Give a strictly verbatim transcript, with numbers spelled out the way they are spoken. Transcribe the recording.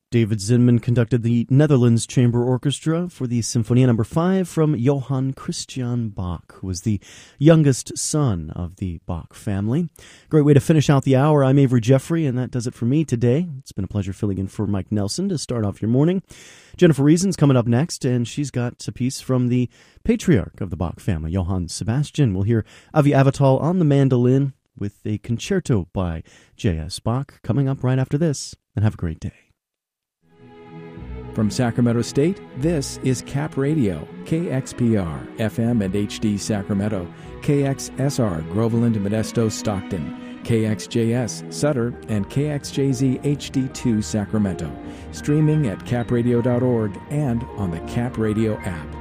David Zinman conducted the Netherlands Chamber Orchestra for the Sinfonia Number five from Johann Christian Bach, who was the youngest son of the Bach family. Great way to finish out the hour. I'm Avery Jeffrey, and that does it for me today. It's been a pleasure filling in for Mike Nelson to start off your morning. Jennifer Reason's coming up next, and she's got a piece from the patriarch of the Bach family, Johann Sebastian. We'll hear Avi Avital on the mandolin with a concerto by J S. Bach coming up right after this, and have a great day. From Sacramento State, this is Cap Radio, K X P R, F M and H D Sacramento, K X S R, Groveland, Modesto, Stockton, K X J S, Sutter, and K X J Z H D two Sacramento. Streaming at cap radio dot org and on the Cap Radio app.